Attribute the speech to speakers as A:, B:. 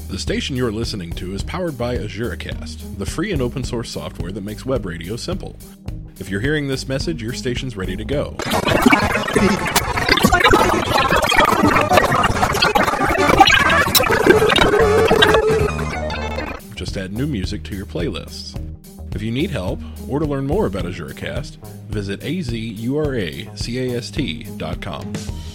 A: The station you're listening to is powered by AzureCast, the free and open source software that makes web radio simple. If you're hearing this message, your station's ready to go. Just add new music to your playlists. If you need help, or to learn more about AzureCast, visit azuracast.com.